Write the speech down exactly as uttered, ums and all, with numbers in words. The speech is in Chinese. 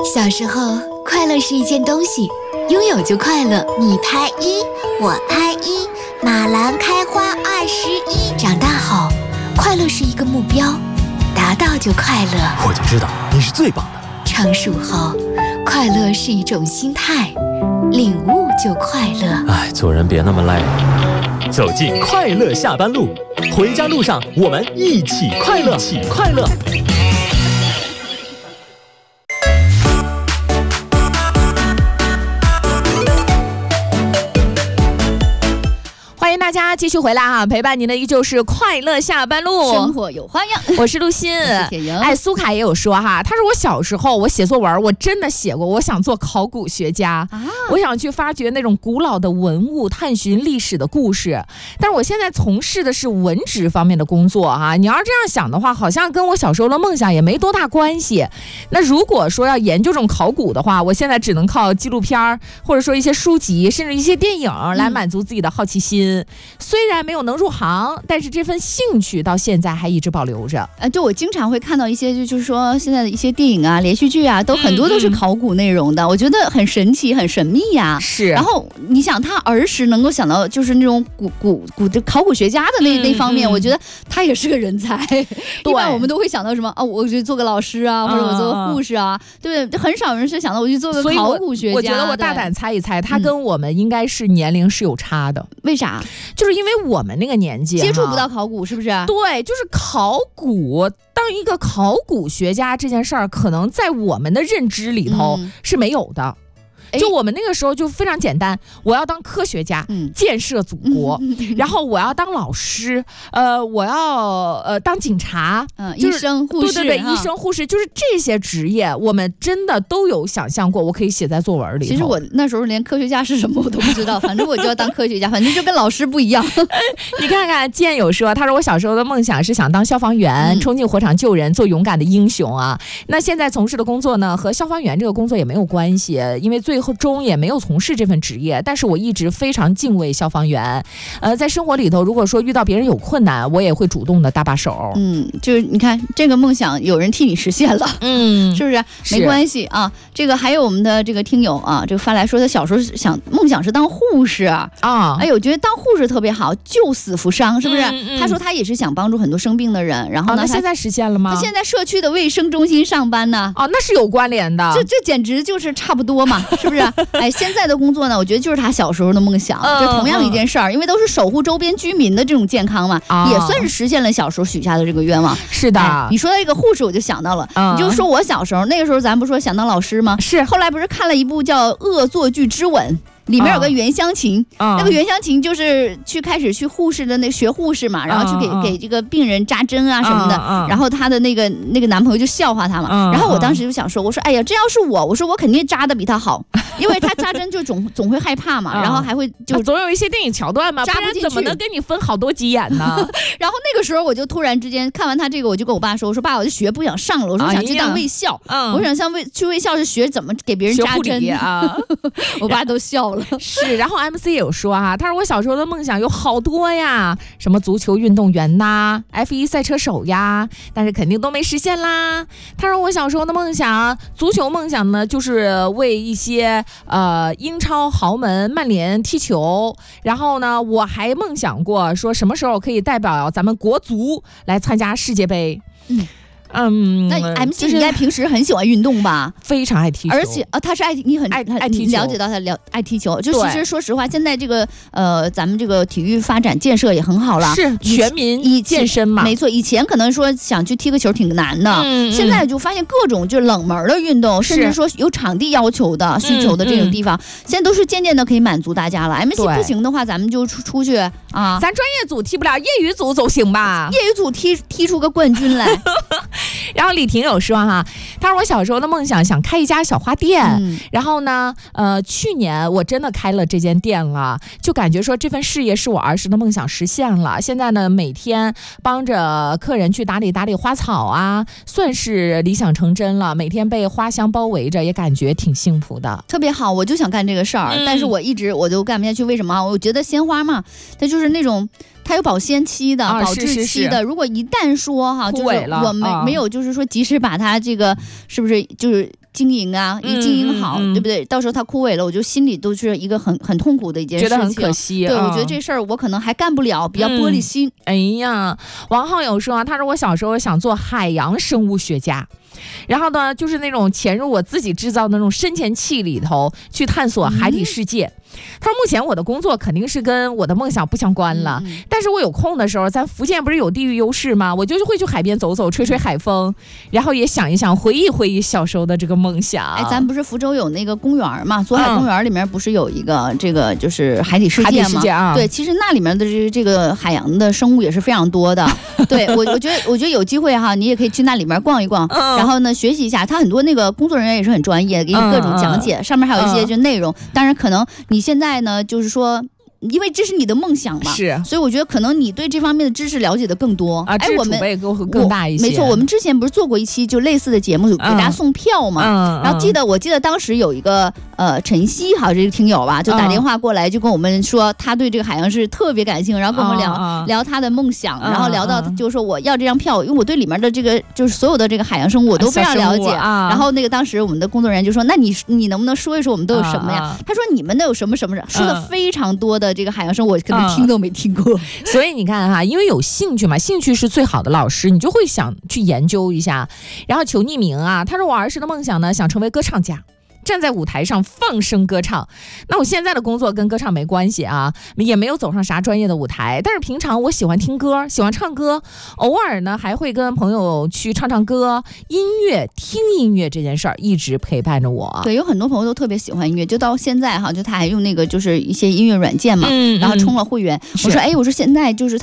小时候，快乐是一件东西，拥有就快乐。 你拍一，我拍一，马兰开花二十一。 长大后，快乐是一个目标，达到就快乐。 我就知道你是最棒的。 成熟后，快乐是一种心态，领悟就快乐。 哎，做人别那么累。走进快乐下班路，回家路上我们一起快乐，一起快乐。 欢迎大家继续回来哈、啊，陪伴您的依旧是快乐下班路， 生活有花样。 我是陆欣， 我是铁莹。 哎，苏凯也有说哈，他说我小时候我写作文，我真的写过，我想做考古学家，啊、我想去发掘那种古老的文物，探寻历史的故事。但是我现在从事的是文职方面的工作哈、啊，你要是这样想的话，好像跟我小时候的梦想也没多大关系。那如果说要研究这种考古的话，我现在只能靠纪录片或者说一些书籍，甚至一些电影来满足自己的好奇心。嗯虽然没有能入行，但是这份兴趣到现在还一直保留着。 呃，就我经常会看到一些，就就是说现在的一些电影啊、连续剧啊，都很多都是考古内容的，嗯、我觉得很神奇、很神秘呀、啊。 是。 然后你想，他儿时能够想到就是那种古古古的考古学家的那、嗯、那方面、嗯，我觉得他也是个人才。一般我们都会想到什么啊？我去做个老师啊，或者我做个护士啊，嗯、对不对？很少人是想到我去做个考古学家。 我, 我觉得我大胆猜一猜，他跟我们应该是年龄是有差的。 嗯、为啥？ 就是因为我们那个年纪接触不到考古，是不是？ 对，就是考古，当一个考古学家这件事儿，可能在我们的认知里头是没有的。嗯就我们那个时候就非常简单，我要当科学家，嗯、建设祖国、嗯，然后我要当老师，呃，我要呃当警察， 嗯， 就是、 医生、护士， 对对对，医生、护士，就是这些职业，我们真的都有想象过，我可以写在作文里头。 其实我那时候连科学家是什么我都不知道，反正我就要当科学家，反正就跟老师不一样。 你看看，建有说，他说我小时候的梦想是想当消防员，嗯、冲进火场救人，做勇敢的英雄啊。那现在从事的工作呢，和消防员这个工作也没有关系，因为最后终也没有从事这份职业，但是我一直非常敬畏消防员。呃，在生活里头，如果说遇到别人有困难，我也会主动的搭把手。 嗯，就是你看这个梦想有人替你实现了，嗯，是不是？没关系啊。这个还有我们的这个听友啊，这个发来说他小时候想梦想是当护士啊，哎，我觉得当护士特别好，救死扶伤，是不是？嗯嗯、他说他也是想帮助很多生病的人，然后呢， 哦、那现在实现了吗？ 他现在社区的卫生中心上班呢。 哦，那是有关联的， 这这简直就是差不多嘛，是不是？哎，现在的工作呢，我觉得就是他小时候的梦想，嗯、就同样一件事儿，因为都是守护周边居民的这种健康嘛，哦、也算是实现了小时候许下的这个愿望。 是的， 哎、你说到这个护士，我就想到了，嗯、你就说我小时候那个时候，咱不说想当老师吗？ 是， 后来不是看了一部叫《恶作剧之吻》。里面有个袁湘琴，哦、那个袁湘琴就是去开始去护士的那学护士嘛，然后去给、哦、给这个病人扎针啊什么的，哦、然后她的那个那个男朋友就笑话她嘛，哦、然后我当时就想说，我说哎呀，这要是我，我说我肯定扎的比他好，因为他扎针就总总会害怕嘛，哦、然后还会就总有一些电影桥段嘛， 扎不进去， 怎么能跟你分好多集演呢？ 然后那个时候我就突然之间看完他这个，我就跟我爸说，我说爸，我就学不想上了，我说我想去当卫校，哎、我想像卫去卫校是学怎么给别人扎针啊，我爸都笑了。 是，然后。M C 也有说啊，他说我小时候的梦想有好多呀，什么足球运动员呐 ，F 一 赛车手呀，但是肯定都没实现啦。他说我小时候的梦想，足球梦想呢，就是为一些呃英超豪门曼联踢球。然后呢，我还梦想过说什么时候可以代表咱们国足来参加世界杯。嗯。嗯， 那 M C 应该平时很喜欢运动吧？ 非常爱踢球， 而且啊，他是爱你很爱爱踢球，了解到他了爱踢球。就其实说实话，现在这个呃，咱们这个体育发展建设也很好了， 是全民以健身嘛？ 没错，以前可能说想去踢个球挺难的，嗯、现在就发现各种就冷门的运动，甚至说有场地要求的需求的这种地方，嗯嗯、现在都是渐渐的可以满足大家了。M C 不行的话，咱们就出出去啊， 咱专业组踢不了，业余组总行吧？ 业余组踢踢出个冠军来。 然后李婷有说哈，他说我小时候的梦想想开一家小花店，嗯、然后呢，呃，去年我真的开了这间店了，就感觉说这份事业是我儿时的梦想实现了。现在呢，每天帮着客人去打理打理花草啊，算是理想成真了。每天被花香包围着，也感觉挺幸福的， 特别好。我就想干这个事儿，嗯、但是我一直我就干不下去。为什么？我觉得鲜花嘛，它就是那种。它有保鲜期的、啊、保质期的，是是是，如果一旦说哈，就是我没、啊、没有，就是说及时把它这个是不是就是经营啊，一经营好，嗯嗯、对不对？到时候它枯萎了，我就心里都是一个很很痛苦的一件事情， 觉得很可惜。 对， 嗯、 我觉得这事儿我可能还干不了，比较玻璃心。 嗯、哎呀，王浩友说啊，他说我小时候想做海洋生物学家。然后呢，就是那种潜入我自己制造的那种深潜器里头去探索海底世界。嗯、他说目前我的工作肯定是跟我的梦想不相关了，嗯、但是我有空的时候，咱福建不是有地域优势吗？我就会去海边走走，吹吹海风，然后也想一想，回忆回忆小时候的这个梦想。 哎，咱不是福州有那个公园嘛？左海公园里面不是有一个这个就是海底世界吗？海底世界啊，对，其实那里面的这这个海洋的生物也是非常多的。对我，我觉得我觉得有机会哈，你也可以去那里面逛一逛，嗯、然后呢学习一下。他很多那个工作人员也是很专业，给你各种讲解，嗯、上面还有一些就内容。嗯、当然，可能你现在呢，就是说。因为这是你的梦想嘛，是，所以我觉得可能你对这方面的知识了解的更多啊，知识储备更更大一些。 没错，我们之前不是做过一期就类似的节目，给大家送票嘛。嗯、然后记得我记得当时有一个呃晨曦，好像这个听友吧，就打电话过来，就跟我们说他对这个海洋是特别感兴趣，然后跟我们聊、嗯、聊他的梦想，嗯、然后聊到就是说我要这张票，因为我对里面的这个就是所有的这个海洋生物我都非常了解。啊、然后那个当时我们的工作人员就说，那你你能不能说一说我们都有什么呀？啊、他说你们都有什么什么，说的非常多的这个海洋生物。我可能听都没听过、嗯， 所以你看哈，因为有兴趣嘛，兴趣是最好的老师，你就会想去研究一下。然后求匿名啊，他说我儿时的梦想呢，想成为歌唱家。站在舞台上放声歌唱，那我现在的工作跟歌唱没关系啊，也没有走上啥专业的舞台，但是平常我喜欢听歌，喜欢唱歌，偶尔呢还会跟朋友去唱唱歌，音乐听音乐这件事儿一直陪伴着我。 对，有很多朋友都特别喜欢音乐，就到现在哈，就他还用那个就是一些音乐软件嘛，嗯、然后充了会员。我说哎，我说现在就是他。